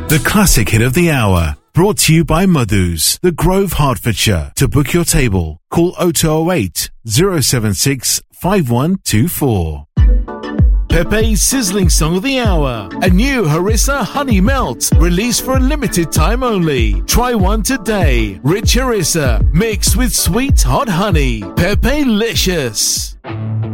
The classic hit of the hour, brought to you by Madhu's, The Grove, Hertfordshire. To book your table, call 0208 076 5124. Pepe's sizzling song of the hour. A new Harissa Honey Melt, released for a limited time only. Try one today. Rich Harissa, mixed with sweet hot honey. Pepe-licious.